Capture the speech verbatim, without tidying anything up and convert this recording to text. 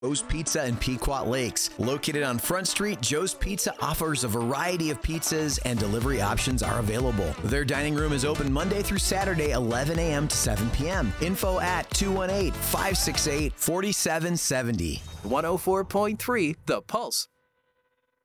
Joe's Pizza in Pequot Lakes. Located on Front Street, Joe's Pizza offers a variety of pizzas and delivery options are available. Their dining room is open Monday through Saturday, eleven a.m. to seven p.m. Info at two one eight, five six eight, four seven seven zero. one oh four point three The Pulse.